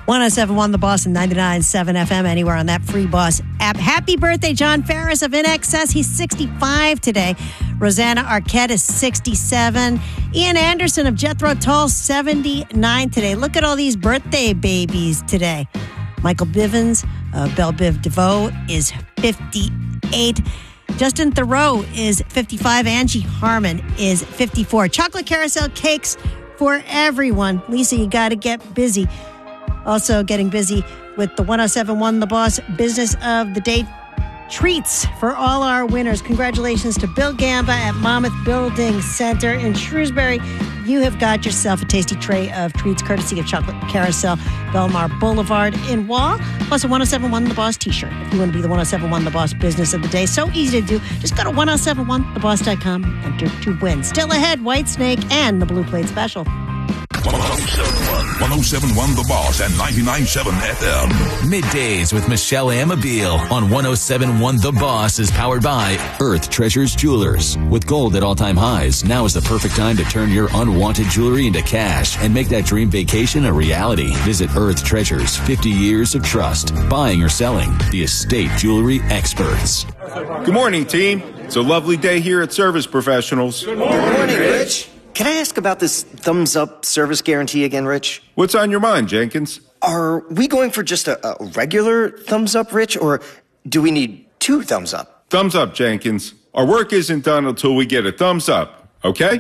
107.1 The Boss and 99.7 FM anywhere on that free Boss app. Happy birthday, John Ferris of In Excess. He's 65 today. Rosanna Arquette is 67. Ian Anderson of Jethro Tull, 79 today. Look at all these birthday babies today. Michael Bivens of Belle Biv DeVoe is 58. Justin Thoreau is 55. Angie Harmon is 54. Chocolate carousel cakes for everyone. Lisa, you got to get busy. Also getting busy with the 107.1 The Boss Business of the Day treats for all our winners. Congratulations to Bill Gamba at Monmouth Building Center in Shrewsbury. You have got yourself a tasty tray of treats courtesy of Chocolate Carousel, Belmar Boulevard in Wall, plus a 107.1 The Boss t-shirt. If you want to be the 107.1 The Boss Business of the Day, so easy to do. Just go to 1071theboss.com and enter to win. Still ahead, Whitesnake and the Blue Plate Special. 107.1 The Boss and 99.7 FM. Middays with Michelle Amabile on 107.1 The Boss is powered by Earth Treasures Jewelers. With gold at all-time highs, now is the perfect time to turn your unwanted jewelry into cash and make that dream vacation a reality. Visit Earth Treasures, 50 years of trust. Buying or selling, the estate jewelry experts. Good morning, team. It's a lovely day here at Service Professionals. Good morning, Rich. Can I ask about this thumbs-up service guarantee again, Rich? What's on your mind, Jenkins? Are we going for just a regular thumbs-up, Rich, or do we need 2 thumbs up? Thumbs up, Jenkins. Our work isn't done until we get a thumbs up, okay?